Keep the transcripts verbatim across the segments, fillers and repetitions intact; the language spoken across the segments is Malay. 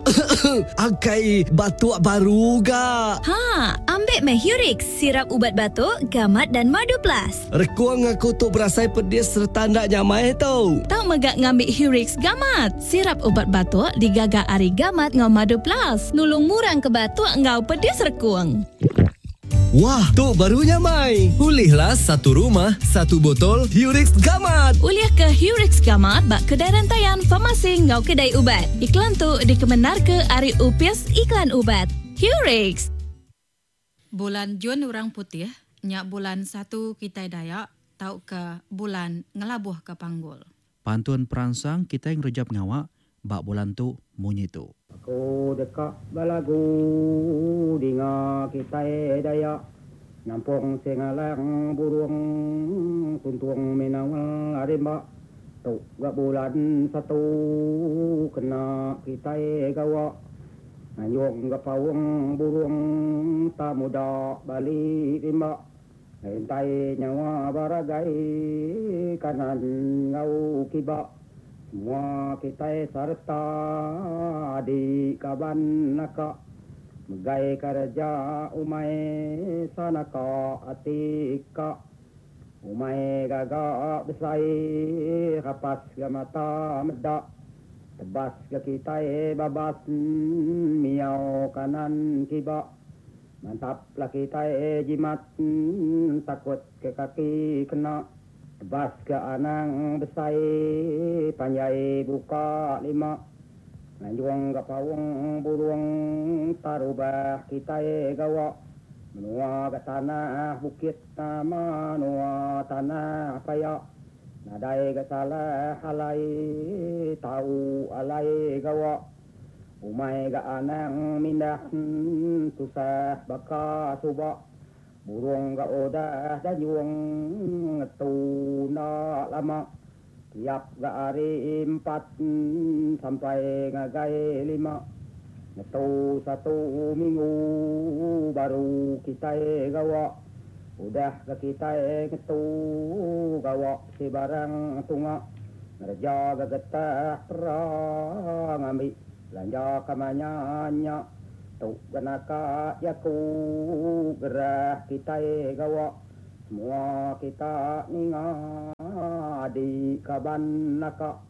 Angkai batuk baru ga. Ha, ambil meh Hurix, sirap ubat batuk, gamat dan madu plus. Rekuang aku tu berasai pedis serta ndak nyamai tau. Tahu megak ngambil Hurix gamat, sirap ubat batuk digagak ari gamat ngau madu plus. Nulung murang ke batuk ngau pedis rekuang. Wah, tu barunya mai. Pulihlah satu rumah, satu botol Hurix Gamat. Uliah ke Hurix Gamat bak kedai rantaian farmasi ngau kedai ubat. Iklan tu dikemenar ke Ari Upias Iklan Ubat. Hurix. Bulan Jun orang putih, nyak bulan satu kita Dayak, tau ke bulan ngelabuh ke panggul. Pantun perangsang kita yang rejap ngawak, bak bulan tu munyi tu. Aku dekat balagu dinga kita Dayak, nampung sengalang burung tuntung minawal arimba. Tu gak bulan satu kena kita gawa, Ayong gak pawang burung tak muda balik rimba. Entai nyawa baragai kanan ngau kibak. Semua kita serta di kaban naka, megai kerja umai sanaka atika, umai gagak besai kapas gamata medak, tebas ke kita babas miau kanan kibak, mantaplah kita jimat takut ke kaki kena. Tebas ke anang besai, panjai buka lima. Nanjuang ke pawang burung, tarubah kita gawa. Menua ke tanah bukit nama, menua tanah payak. Nadai ke salah alai, tahu alai gawa. Umai ke anang mindah, susah baka subak. Burung ka odah dan juang ngetuna lama. Tiap ka hari empat sampai ngagai lima. Ngetu satu minggu baru kita gawa. Udah ke kita ngetu gawa si barang tunga. Ngerja ke getah perang ambil belanja kamanya. Tu kenaka yaku gerah kita gawa, semua kita ninga di kaban naka.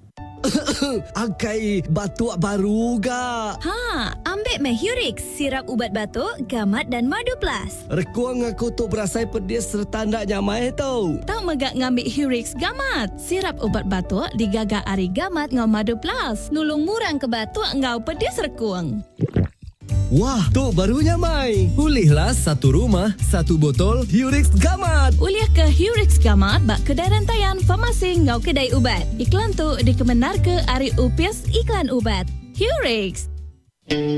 Angkai batuk baru ga. Ha, ambil meh Hurix, sirap ubat batuk, gamat dan madu plus. Rekuang aku tu berasai pedis serta ndak nyamai tau. Tahu megak ngambil Hurix gamat, sirap ubat batuk digagak ari gamat ngau madu plus. Nulung murang ke batuk ngau pedis rekuang. Wah, tu barunya mai. Pulihlah satu rumah, satu botol Hurix Gamat. Uliah ke Hurix Gamat bak kedai rantaian farmasi ngau kedai ubat. Iklan tu dikemenar ke Ari Upias Iklan Ubat. Hurix.